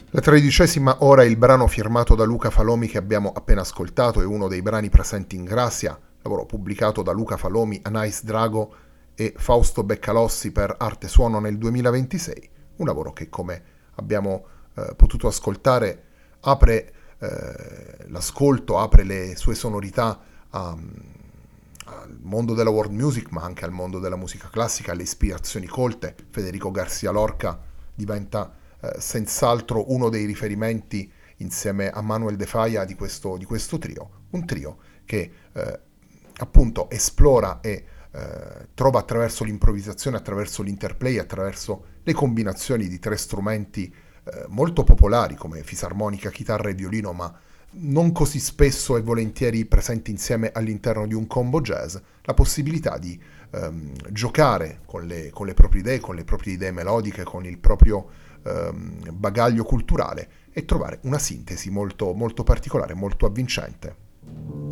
La 13ª ora, il brano firmato da Luca Falomi che abbiamo appena ascoltato, è uno dei brani presenti in Gracia, lavoro pubblicato da Luca Falomi, Anais Drago e Fausto Beccalossi per Arte Suono nel 2026, un lavoro che, come abbiamo potuto ascoltare, apre l'ascolto, apre le sue sonorità al mondo della world music, ma anche al mondo della musica classica, alle ispirazioni colte. Federico Garcia Lorca diventa senz'altro uno dei riferimenti insieme a Manuel De Falla di questo trio, un trio che appunto esplora e trova attraverso l'improvvisazione, attraverso l'interplay, attraverso le combinazioni di tre strumenti molto popolari come fisarmonica, chitarra e violino, ma non così spesso e volentieri presenti insieme all'interno di un combo jazz, la possibilità di giocare con le proprie idee, con le proprie idee melodiche, con il proprio bagaglio culturale e trovare una sintesi molto, molto particolare, molto avvincente.